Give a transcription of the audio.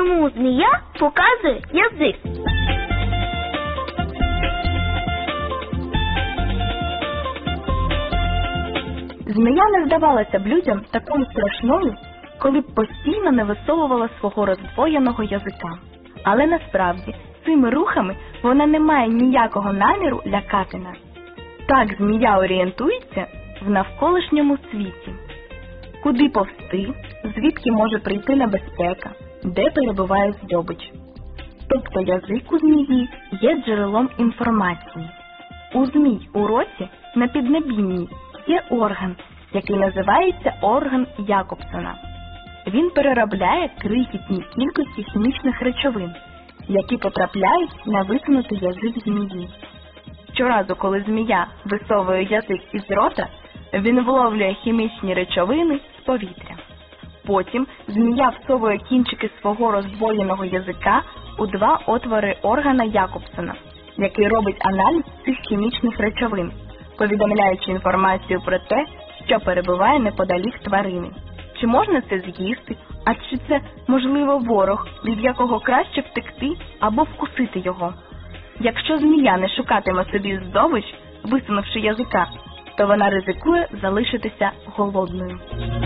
чому змія показує язик? Змія не здавалася б людям такою страшною, коли б постійно не висовувала свого роздвоєного язика. Але насправді, цими рухами вона не має ніякого наміру лякати нас. Так змія орієнтується в навколишньому світі. Куди повсти, звідки може прийти небезпека, де перебуває здобич. Тобто язик у змії є джерелом інформації. У змій у роті на піднебінні є орган, який називається орган Якобсона. Він переробляє крихітні кількості хімічних речовин, які потрапляють на висунутий язик змії. Щоразу, коли змія висовує язик із рота, він вловлює хімічні речовини з повітря. Потім змія всовує кінчики свого роздвоєного язика у два отвори органа Якобсона, який робить аналіз цих хімічних речовин, повідомляючи інформацію про те, що перебуває неподалік тварини. Чи можна це з'їсти, а чи це, можливо, ворог, від якого краще втекти або вкусити його? Якщо змія не шукатиме собі здобич, висунувши язика, то вона ризикує залишитися голодною.